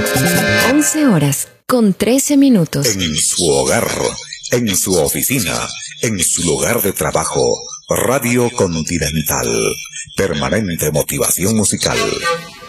11:13. En su hogar, en su oficina, en su lugar de trabajo, Radio Continental. Permanente motivación musical.